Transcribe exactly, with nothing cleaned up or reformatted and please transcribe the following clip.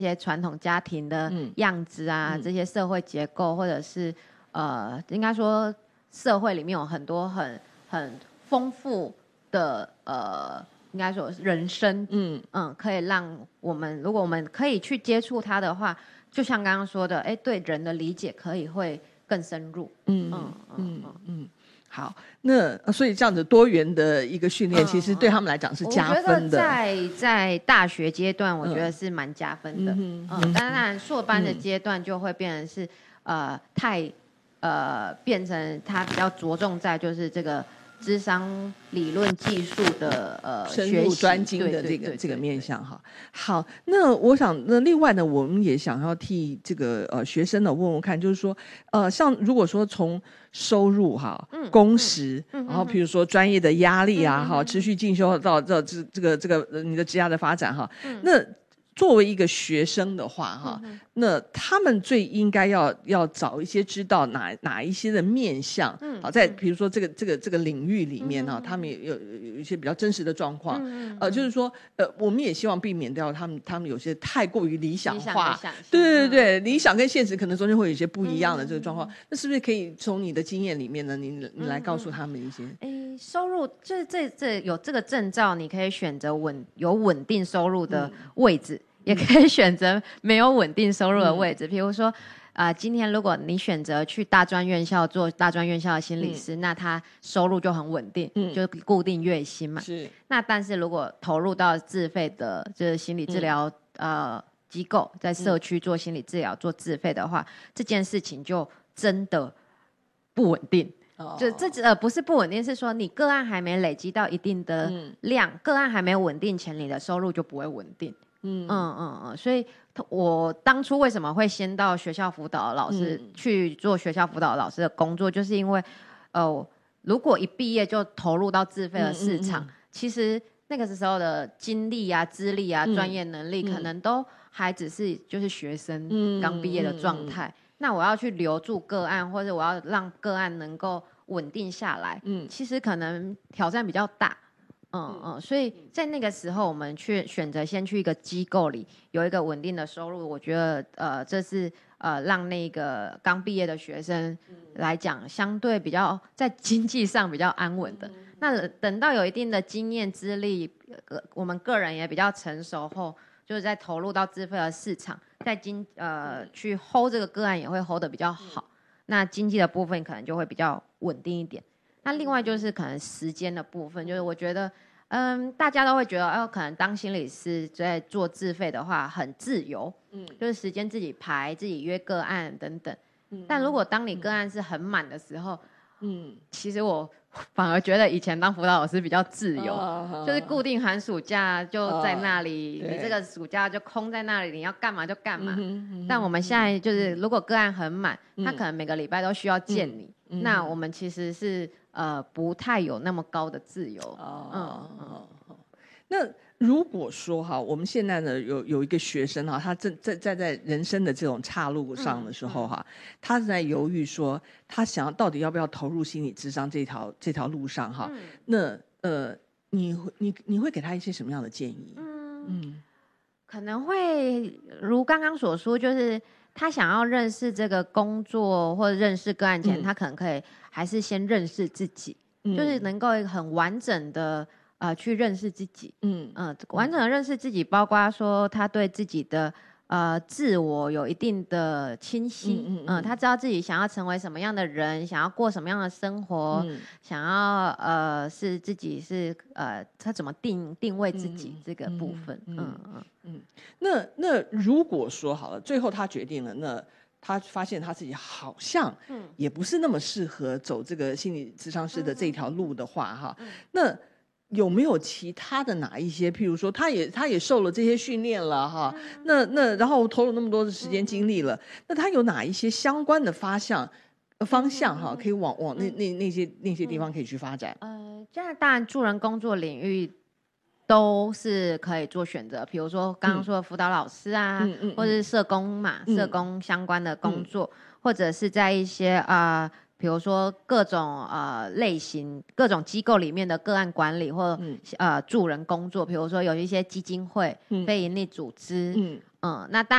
些传统家庭的样子啊，嗯、这些社会结构，或者是呃，应该说社会里面有很多很很丰富的呃，应该说人生，嗯嗯，可以让我们，如果我们可以去接触它的话，就像刚刚说的，哎，对人的理解可以会更深入，嗯嗯嗯嗯嗯。好，那所以这样子多元的一个训练，其实对他们来讲是加分的。 我觉得在在大学阶段，我觉得是蛮加分的。嗯嗯，嗯当然硕班的阶段就会变成是、嗯、呃太呃变成它比较着重在就是这个諮商理论技术的呃深入专精的这个这个面向哈。好，那我想那另外呢，我们也想要替这个呃学生呢问问看，就是说呃像如果说从收入哈、嗯、工时、嗯、然后比如说专业的压力啊哈、嗯、持续进修到到这这个这个你的职业的发展哈、嗯，那作为一个学生的话哈、嗯，那他们最应该要要找一些知道哪哪一些的面向，嗯，好，在比如说这个这个这个领域里面哈、嗯，他们也有有一些比较真实的状况，嗯呃，就是说呃，我们也希望避免掉他们他们有些太过于理想化，想对对对，理想跟现实可能中间会有一些不一样的这个状况，嗯、那是不是可以从你的经验里面呢，你你来告诉他们一些？ 哎，收入就是这这有这个证照，你可以选择稳有稳定收入的位置。嗯也可以选择没有稳定收入的位置，比、嗯、如说，啊、呃，今天如果你选择去大专院校做大专院校的心理师，嗯、那他收入就很稳定，嗯、就固定月薪嘛。是。那但是如果投入到自费的，就是心理治疗、嗯、呃机构，在社区做心理治疗、嗯、做自费的话，这件事情就真的不稳定。就这呃不是不稳定，是说你个案还没累积到一定的量，嗯、个案还没有稳定前，你的收入就不会稳定。嗯嗯嗯嗯，所以我当初为什么会先到学校辅导老师、嗯、去做学校辅导老师的工作，就是因为，呃，如果一毕业就投入到自费的市场，嗯嗯嗯、其实那个时候的经历啊、资历啊、专、嗯、业能力，可能都还只是就是学生刚毕业的状态。嗯嗯嗯、那我要去留住个案，或者我要让个案能够稳定下来，嗯，其实可能挑战比较大。嗯嗯，所以在那个时候，我们去选择先去一个机构里有一个稳定的收入，我觉得呃，这是呃让那个刚毕业的学生来讲，相对比较在经济上比较安稳的。那等到有一定的经验资历，呃，我们个人也比较成熟后，就是在投入到自费的市场，在经呃去 hold 这个个案也会 hold 得比较好。那经济的部分可能就会比较稳定一点。那另外就是可能时间的部分，就是我觉得，嗯，大家都会觉得，哦，可能当心理师在做自费的话很自由，嗯，就是时间自己排、自己约个案等等。嗯，但如果当你个案是很满的时候，嗯，其实我反而觉得以前当辅导老师比较自由，哦、就是固定寒暑假就在那里，哦、你这个暑假就空在那里，你要干嘛就干嘛。嗯嗯、但我们现在就是，如果个案很满，嗯、他可能每个礼拜都需要见你，嗯、那我们其实是。呃，不太有那么高的自由。哦，嗯嗯。那如果说哈，我们现在呢有有一个学生哈，他正在在在人生的这种岔路上的时候哈，嗯嗯、他是在犹豫说，他想要到底要不要投入心理咨商这条这条路上哈？嗯、那呃，你你你会给他一些什么样的建议？嗯嗯，可能会如刚刚所说，就是他想要认识这个工作或者认识个案前，嗯、他可能可以。还是先认识自己，嗯、就是能够很完整的呃去认识自己，嗯嗯、呃，完整的认识自己，包括说他对自己的呃自我有一定的清晰，嗯嗯、呃、他知道自己想要成为什么样的人，想要过什么样的生活，嗯、想要呃是自己是呃他怎么定定位自己这个部分，嗯嗯 嗯, 嗯，那那如果说好了，最后他决定了那。他发现他自己好像也不是那么适合走这个心理咨商师的这条路的话哈，嗯、那有没有其他的哪一些？譬如说，他也他也受了这些训练了哈，嗯、那那然后投了那么多的时间精力了，嗯、那他有哪一些相关的方向方向哈，可以往往那那那些那些地方可以去发展？ 呃，现在当然助人工作领域。都是可以做选择，比如说刚刚说的辅导老师啊，嗯嗯、或者是社工嘛，嗯、社工相关的工作，嗯、或者是在一些啊、呃，比如说各种呃类型、各种机构里面的个案管理或、嗯、呃助人工作，比如说有一些基金会、嗯、非营利组织，嗯嗯，那当